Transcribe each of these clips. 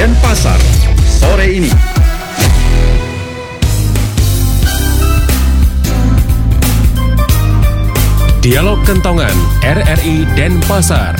Denpasar sore ini. Dialog Kentongan RRI Denpasar.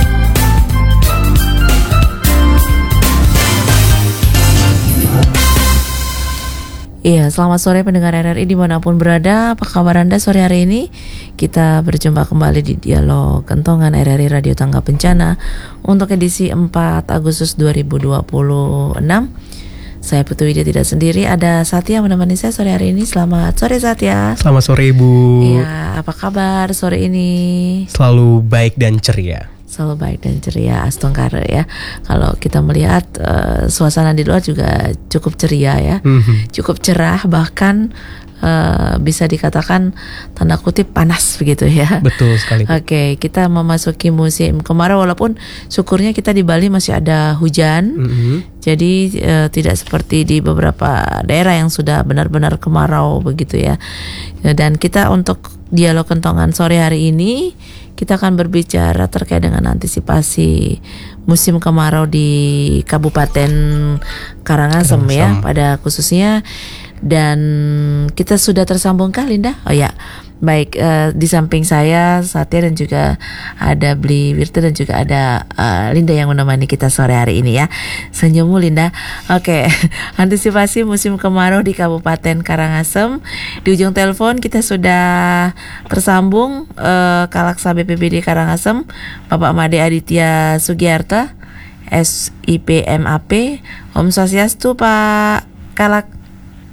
Iya, selamat sore pendengar RRI dimanapun berada. Apa kabar Anda sore hari ini? Kita berjumpa kembali di Dialog Kentongan RRI Radio Tangga Bencana untuk edisi 4 Agustus 2026. Saya Putu Widya tidak sendiri, ada Satya menemani saya sore hari ini. Selamat sore Satya. Selamat sore Ibu. Iya, apa kabar sore ini? Selalu baik dan ceria. Selalu baik dan ceria, astongkare ya. Kalau kita melihat suasana di luar juga cukup ceria ya, cukup cerah, bahkan bisa dikatakan tanda kutip panas begitu ya. Betul sekali. Oke, kita memasuki musim kemarau, walaupun syukurnya kita di Bali masih ada hujan. Jadi tidak seperti di beberapa daerah yang sudah benar-benar kemarau begitu ya. Dan kita untuk Dialog Kentongan sore hari ini kita akan berbicara terkait dengan antisipasi musim kemarau di Kabupaten Karangasem ya, pada khususnya. Dan kita sudah tersambung kah Linda? Oh ya, baik, di samping saya Satya dan juga ada Bli Wirte dan juga ada Linda yang menemani kita sore hari ini ya. Senyummu Linda. Oke, antisipasi musim kemarau di Kabupaten Karangasem. Di ujung telepon kita sudah tersambung Kalaksa BPBD Karangasem, Bapak Made Aditya Sugiarta, SIP MAP. Om Swastiastu Pak Kalak.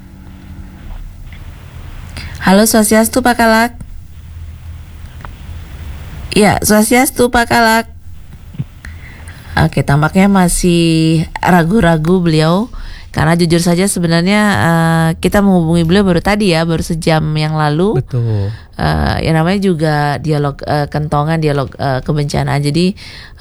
Halo, Swastiastu Pak Kalak. Ya, Swastiastu Pak Kalak. Oke, tampaknya masih ragu-ragu beliau, karena jujur saja sebenarnya kita menghubungi beliau baru tadi ya, baru sejam yang lalu. Betul. Yang namanya juga dialog kentongan, dialog kebencanaan. Jadi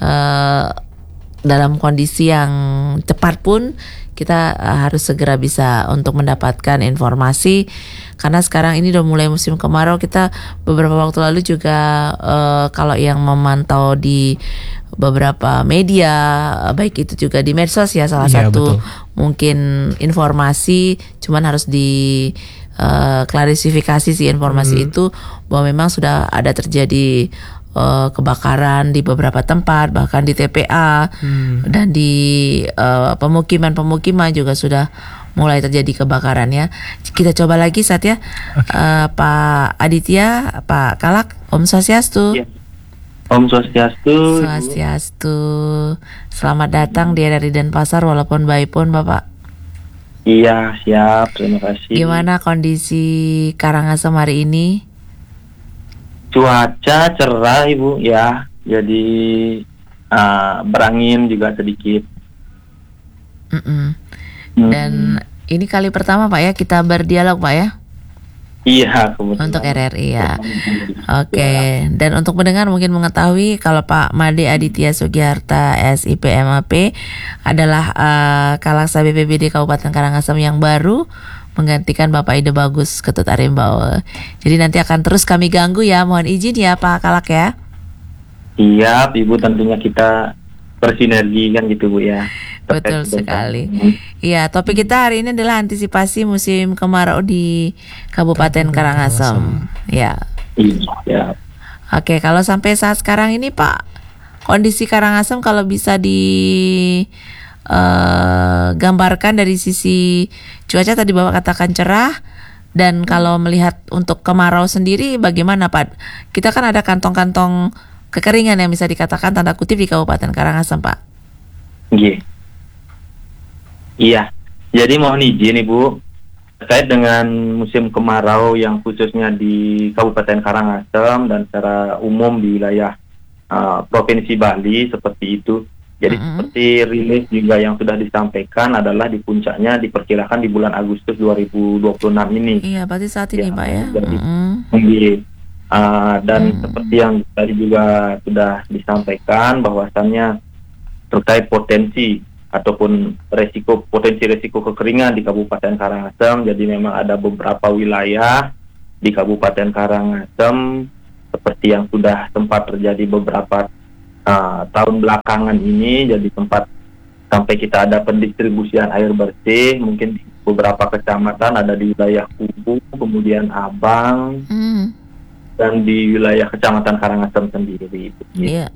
dalam kondisi yang cepat pun kita harus segera bisa untuk mendapatkan informasi, karena sekarang ini udah mulai musim kemarau. Kita beberapa waktu lalu juga kalau yang memantau di beberapa media, baik itu juga di medsos ya, salah satu betul. Mungkin informasi, cuman harus di klarifikasi sih informasi itu, bahwa memang sudah ada terjadi kebakaran di beberapa tempat, bahkan di TPA dan di pemukiman juga sudah mulai terjadi kebakaran ya. Kita coba lagi Satya. Pak Aditya, Pak Kalak, Om Swastiastu. Ya. Om Swastiastu. Swastiastu. Selamat datang di RRI Denpasar walaupun baik pun Bapak. Iya, siap. Terima kasih. Gimana kondisi Karangasem hari ini? Cuaca cerah Ibu ya, jadi berangin juga sedikit. Dan ini kali pertama Pak ya kita berdialog Pak ya? Iya, kebetulan. Untuk RRI ya. Oke. Dan untuk mendengar mungkin mengetahui kalau Pak Made Aditya Sugiarta SIP MAP adalah Kalaksa BPBD Kabupaten Karangasem yang baru menggantikan Bapak Ide Bagus Ketut Arimbau. Jadi nanti akan terus kami ganggu ya, mohon izin ya Pak Kalak ya. Iya, Ibu, tentunya kita bersinergi kan gitu Bu ya. Betul sekali. Iya, topik kita hari ini adalah antisipasi musim kemarau di Kabupaten Karangasem. Ya. Iya. Oke, kalau sampai saat sekarang ini Pak, kondisi Karangasem kalau bisa gambarkan dari sisi cuaca, tadi Bapak katakan cerah, dan kalau melihat untuk kemarau sendiri bagaimana Pak? Kita kan ada kantong-kantong kekeringan yang bisa dikatakan tanda kutip di Kabupaten Karangasem Pak. Iya. Jadi mohon izin Ibu, terkait dengan musim kemarau yang khususnya di Kabupaten Karangasem dan secara umum di wilayah Provinsi Bali seperti itu. Jadi seperti rilis juga yang sudah disampaikan adalah di puncaknya diperkirakan di bulan Agustus 2026 ini. Iya, berarti saat ini Pak ya. Dan seperti yang tadi juga sudah disampaikan bahwasannya terkait potensi ataupun potensi resiko kekeringan di Kabupaten Karangasem. Jadi memang ada beberapa wilayah di Kabupaten Karangasem seperti yang sudah sempat terjadi beberapa tahun belakangan ini, jadi tempat sampai kita ada pendistribusian air bersih. Mungkin di beberapa kecamatan ada di wilayah Kubu, kemudian Abang, dan di wilayah Kecamatan Karangasem sendiri. Iya.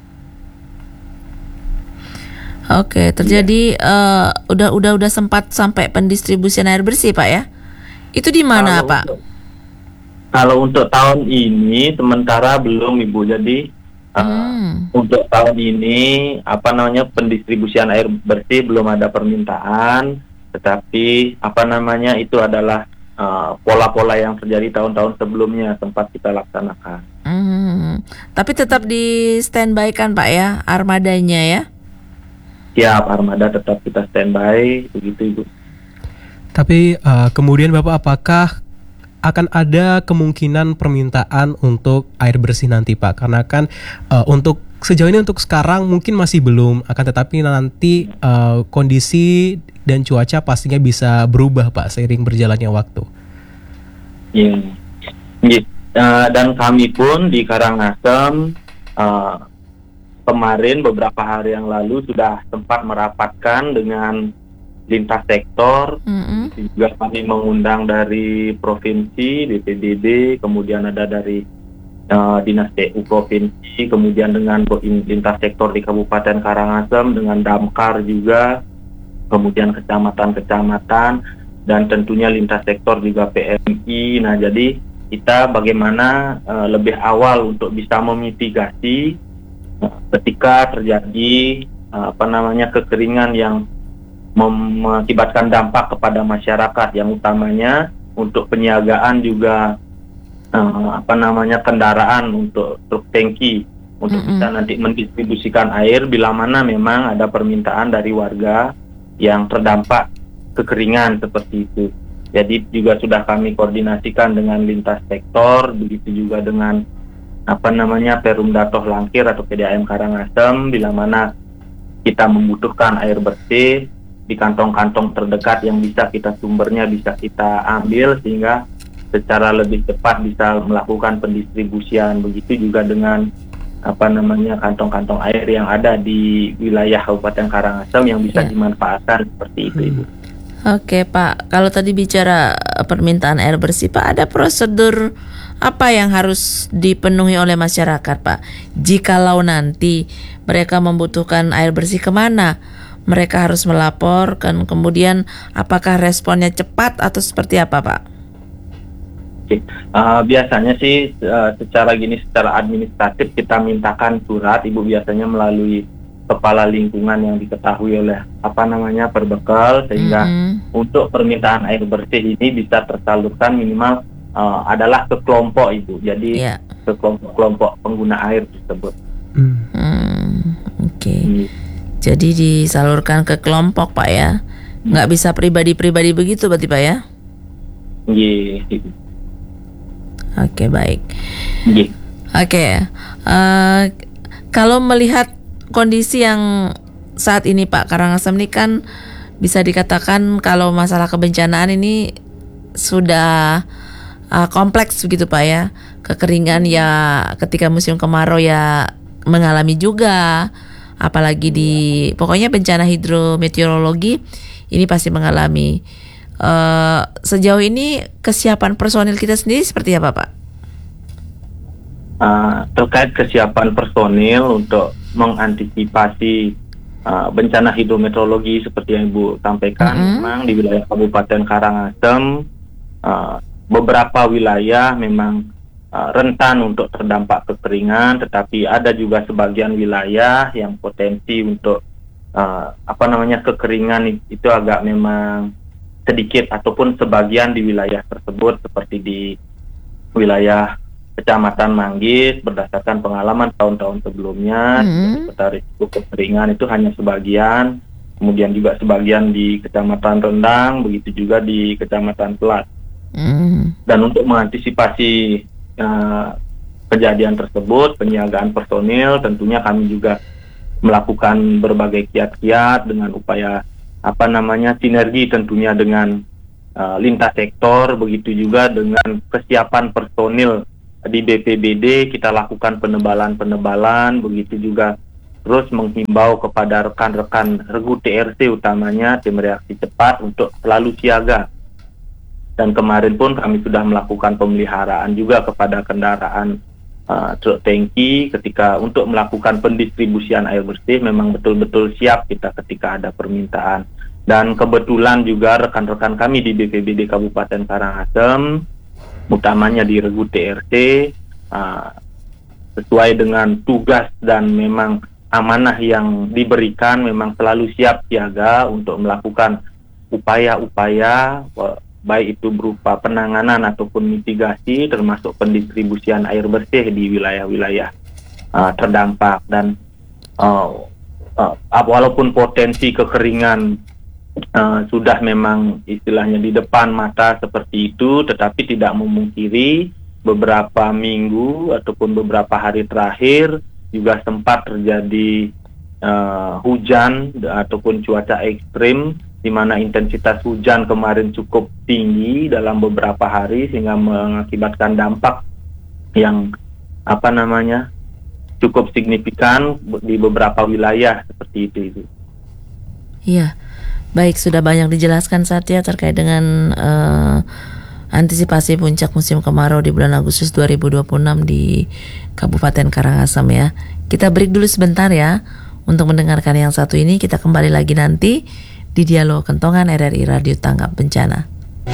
Oke, terjadi udah sempat sampai pendistribusian air bersih, Pak ya? Itu di mana, Pak? Kalau untuk tahun ini sementara belum, Ibu. Jadi untuk tahun ini pendistribusian air bersih belum ada permintaan, tetapi itu adalah pola-pola yang terjadi tahun-tahun sebelumnya tempat kita laksanakan. Tapi tetap di standby kan, Pak ya, armadanya ya? Siap, armada tetap kita standby, begitu Ibu. Tapi kemudian Bapak, apakah akan ada kemungkinan permintaan untuk air bersih nanti, Pak? Karena kan untuk sejauh ini, untuk sekarang mungkin masih belum, akan tetapi nanti kondisi dan cuaca pastinya bisa berubah, Pak, seiring berjalannya waktu. Iya. Dan kami pun di Karangasem kemarin beberapa hari yang lalu sudah sempat merapatkan dengan lintas sektor. Juga kami mengundang dari provinsi, BPBD, kemudian ada dari Dinas TU Provinsi, kemudian dengan lintas sektor di Kabupaten Karangasem, dengan Damkar juga, kemudian kecamatan-kecamatan, dan tentunya lintas sektor juga PMI. Nah, jadi kita bagaimana lebih awal untuk bisa memitigasi ketika terjadi kekeringan yang mengakibatkan dampak kepada masyarakat, yang utamanya untuk penyiagaan juga kendaraan untuk truk tangki untuk bisa nanti mendistribusikan air bila mana memang ada permintaan dari warga yang terdampak kekeringan seperti itu. Jadi juga sudah kami koordinasikan dengan lintas sektor, begitu juga dengan Perumda Toh Langkir atau PDAM Karangasem, bila mana kita membutuhkan air bersih di kantong-kantong terdekat yang bisa kita sumbernya bisa kita ambil, sehingga secara lebih cepat bisa melakukan pendistribusian. Begitu juga dengan kantong-kantong air yang ada di wilayah Kabupaten Karangasem yang bisa dimanfaatkan seperti itu, Ibu. Oke, Pak, kalau tadi bicara permintaan air bersih, Pak, ada prosedur apa yang harus dipenuhi oleh masyarakat, Pak? Jikalau nanti mereka membutuhkan air bersih, kemana mereka harus melapor, kan? Kemudian apakah responnya cepat atau seperti apa, Pak? Biasanya sih secara administratif kita mintakan surat, Ibu, biasanya melalui kepala lingkungan yang diketahui oleh Perbekal, sehingga untuk permintaan air bersih ini bisa tersalurkan minimal adalah ke kelompok, Ibu. Jadi ke kelompok pengguna air tersebut. Oke. Jadi disalurkan ke kelompok, Pak ya. Nggak bisa pribadi-pribadi begitu berarti, Pak ya? Iya. Oke, baik. Iya. Oke. Kalau melihat kondisi yang saat ini, Pak, Karangasem ini kan bisa dikatakan kalau masalah kebencanaan ini sudah kompleks begitu, Pak ya. Kekeringan ya ketika musim kemarau ya mengalami juga, apalagi di pokoknya bencana hidrometeorologi ini pasti mengalami. Sejauh ini kesiapan personil kita sendiri seperti apa, Pak? Terkait kesiapan personil untuk mengantisipasi bencana hidrometeorologi seperti yang Ibu sampaikan, memang di wilayah Kabupaten Karangasem beberapa wilayah memang rentan untuk terdampak kekeringan, tetapi ada juga sebagian wilayah yang potensi untuk kekeringan itu agak memang sedikit ataupun sebagian di wilayah tersebut, seperti di wilayah Kecamatan Manggis. Berdasarkan pengalaman tahun-tahun sebelumnya, risiko kekeringan itu hanya sebagian, kemudian juga sebagian di Kecamatan Rendang, begitu juga di Kecamatan Pelat. Dan untuk mengantisipasi kejadian tersebut, penyiagaan personil, tentunya kami juga melakukan berbagai kiat-kiat dengan upaya sinergi tentunya dengan lintas sektor, begitu juga dengan kesiapan personil di BPBD. Kita lakukan penebalan, begitu juga terus menghimbau kepada rekan-rekan regu TRC utamanya tim reaksi cepat untuk selalu siaga. Dan kemarin pun kami sudah melakukan pemeliharaan juga kepada kendaraan truk tangki ketika untuk melakukan pendistribusian air bersih. Memang betul-betul siap kita ketika ada permintaan. Dan kebetulan juga rekan-rekan kami di BPBD Kabupaten Karangasem, utamanya di regu TRC, sesuai dengan tugas dan memang amanah yang diberikan, memang selalu siap siaga untuk melakukan upaya-upaya baik itu berupa penanganan ataupun mitigasi, termasuk pendistribusian air bersih di wilayah-wilayah terdampak. Dan walaupun potensi kekeringan sudah memang istilahnya di depan mata seperti itu, tetapi tidak memungkiri beberapa minggu ataupun beberapa hari terakhir juga sempat terjadi hujan ataupun cuaca ekstrim, di mana intensitas hujan kemarin cukup tinggi dalam beberapa hari sehingga mengakibatkan dampak yang cukup signifikan di beberapa wilayah seperti itu. Iya, baik, sudah banyak dijelaskan Satya terkait dengan antisipasi puncak musim kemarau di bulan Agustus 2026 di Kabupaten Karangasem ya. Kita break dulu sebentar ya untuk mendengarkan yang satu ini. Kita kembali lagi nanti di Dialog Kentongan RRI Radio Tanggap Bencana.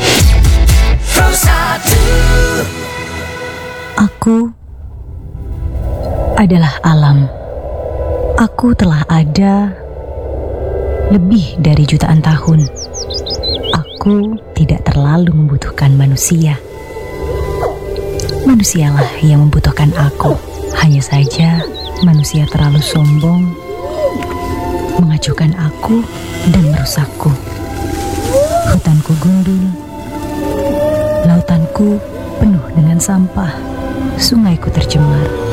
Aku adalah alam. Aku telah ada lebih dari jutaan tahun. Aku tidak terlalu membutuhkan manusia. Manusialah yang membutuhkan aku. Hanya saja manusia terlalu sombong, mengacuhkan aku dan merusakku. Hutanku gundul, lautanku penuh dengan sampah, sungaiku tercemar.